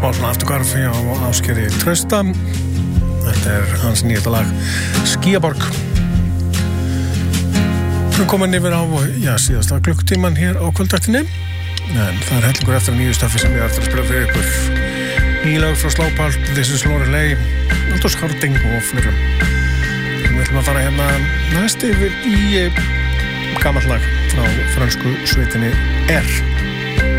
svona afturkvarf hjá Áskeri Trausta. Þetta hans nýjasta lag Skýjaborg. Við komin yfir á síðasta klukkutíman hér á kvöldaktinni. En það hellingur eftir nýju stöfi sem ég eftir að spila fyrir ykkur. Ný lag frá Slápalt, This is Lorelei, Aldous Harding og fleirum. Við ætlum að fara hérna næst yfir í gamalt lag frá frönsku sveitinni R.